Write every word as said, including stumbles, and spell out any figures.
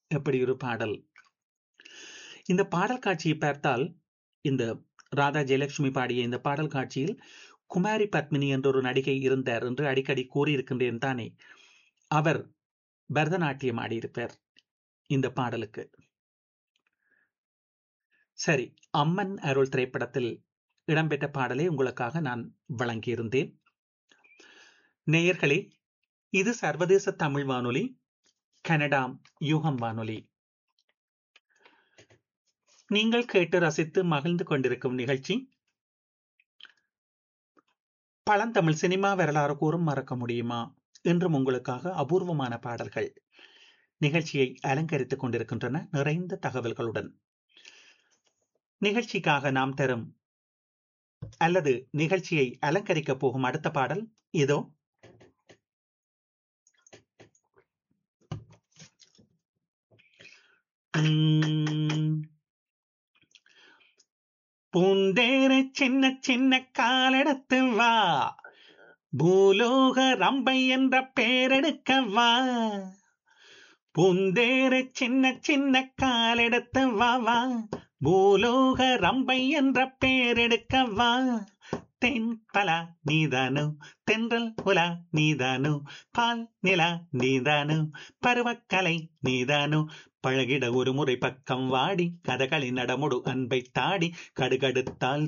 எப்படி ஒரு பாடல்! இந்த பாடல் காட்சியை பார்த்தால், இந்த ராதா ஜெயலட்சுமி பாடிய இந்த பாடல் காட்சியில் குமாரி பத்மினி என்ற ஒரு நடிகை இருந்தார் என்று அடிக்கடி கூறியிருக்கின்றேன் தானே. அவர் பரதநாட்டியம் ஆடியிருப்பார் இந்த பாடலுக்கு. சரி, அம்மன் அருள் திரைப்படத்தில் இடம்பெற்ற பாடலை உங்களுக்காக நான் வழங்கியிருந்தேன். நேயர்களே, இது சர்வதேச தமிழ் வானொலி, கனடா யூகம் வானொலி. நீங்கள் கேட்டு ரசித்து மகிழ்ந்து கொண்டிருக்கும் நிகழ்ச்சி பழந்தமிழ் சினிமா வரலாறு கூறும் மறக்க முடியுமா? இன்றும் உங்களுக்காக அபூர்வமான பாடல்கள் நிகழ்ச்சியை அலங்கரித்துக் கொண்டிருக்கின்றன, நிறைந்த தகவல்களுடன். நிகழ்ச்சிக்காக நாம் தரும் அல்லது நிகழ்ச்சியை அலங்கரிக்க போகும் அடுத்த பாடல் இதோ. பூந்தேர சின்ன சின்ன காலெடுத்து வா, பூலோக ரம்பை என்ற பேரெடுக்க வா. பூந்தேர சின்ன சின்ன காலெடுத்து வா வா, பூலோக ரம்பை என்ற பேரெடுக்க வா. தென் பலா நீதானோ, தென்றல் உலா நீதானோ, பால் நிலா நீதானோ, பருவக்கலை நீதானோ, பழகிட ஒரு முறை பக்கம் வாடி, கதகளி நடமுடு அன்பை தாடி, கடுகடுத்தால்